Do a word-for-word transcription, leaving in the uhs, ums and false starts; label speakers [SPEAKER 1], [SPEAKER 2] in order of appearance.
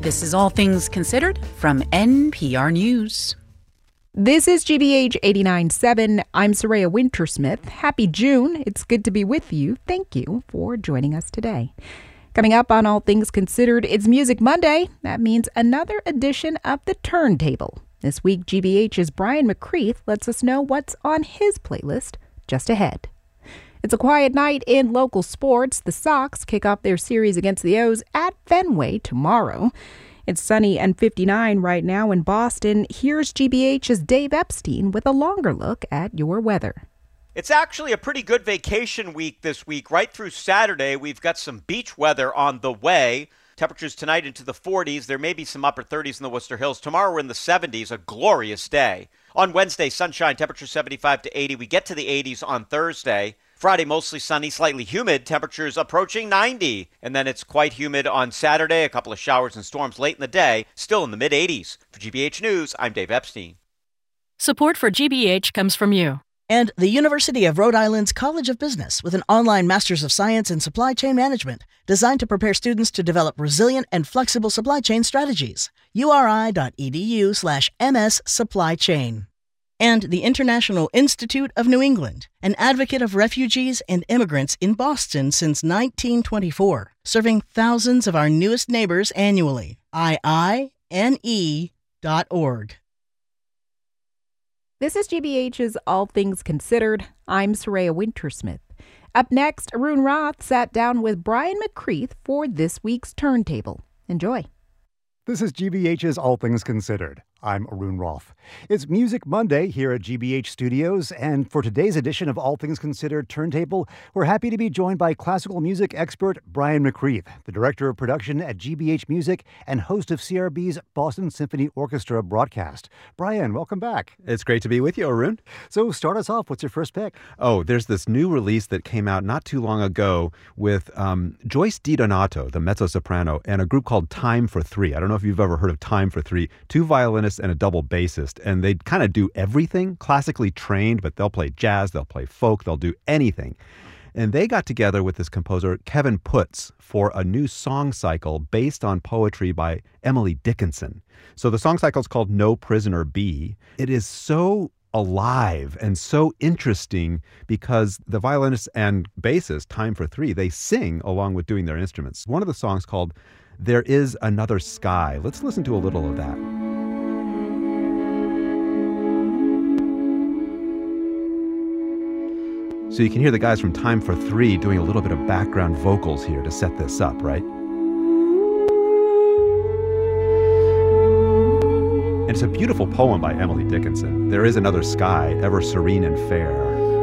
[SPEAKER 1] This is All Things Considered from N P R News.
[SPEAKER 2] This is G B H eighty-nine point seven. I'm Soraya Wintersmith. Happy June. It's good to be with you. Thank you for joining us today. Coming up on All Things Considered, it's Music Monday. That means another edition of the Turntable. This week, G B H's Brian McCreath lets us know what's on his playlist just ahead. It's a quiet night in local sports. The Sox kick off their series against the O's at Fenway tomorrow. It's sunny and fifty-nine right now in Boston. Here's G B H's Dave Epstein with a longer look at your weather.
[SPEAKER 3] It's actually a pretty good vacation week this week. Right through Saturday, we've got some beach weather on the way. Temperatures tonight into the forties. There may be some upper thirties in the Worcester Hills. Tomorrow we're in the seventies, a glorious day. On Wednesday, sunshine, temperature seventy-five to eighty. We get to the eighties on Thursday. Friday, mostly sunny, slightly humid, temperatures approaching ninety. And then it's quite humid on Saturday, a couple of showers and storms late in the day, still in the mid-eighties. For G B H News, I'm Dave Epstein.
[SPEAKER 4] Support for G B H comes from you.
[SPEAKER 5] And the University of Rhode Island's College of Business with an online Master's of Science in Supply Chain Management designed to prepare students to develop resilient and flexible supply chain strategies. uri.edu slash ms supply chain. And the International Institute of New England, an advocate of refugees and immigrants in Boston since nineteen twenty-four, serving thousands of our newest neighbors annually. I I N E dot org.
[SPEAKER 2] This is G B H's All Things Considered. I'm Soraya Wintersmith. Up next, Arun Roth sat down with Brian McCreath for this week's Turntable. Enjoy.
[SPEAKER 6] This is G B H's All Things Considered. I'm Arun Roth. It's Music Monday here at G B H Studios, and for today's edition of All Things Considered Turntable, we're happy to be joined by classical music expert Brian McCreath, the director of production at G B H Music and host of C R B's Boston Symphony Orchestra broadcast. Brian, welcome back.
[SPEAKER 7] It's great to be with you, Arun.
[SPEAKER 6] So start us off. What's your first pick?
[SPEAKER 7] Oh, there's this new release that came out not too long ago with um, Joyce DiDonato, the mezzo-soprano, and a group called Time for Three. I don't know if you've ever heard of Time for Three. Two violinists and a double bassist, and they kind of do everything, classically trained, but they'll play jazz, they'll play folk, they'll do anything. And they got together with this composer, Kevin Putz, for a new song cycle based on poetry by Emily Dickinson. So the song cycle is called No Prisoner Be. It is so alive and so interesting because the violinist and bassist, Time for Three, they sing along with doing their instruments. One of the songs called There Is Another Sky. Let's listen to a little of that. So you can hear the guys from Time for Three doing a little bit of background vocals here to set this up, right? And it's a beautiful poem by Emily Dickinson. There is another sky, ever serene and fair.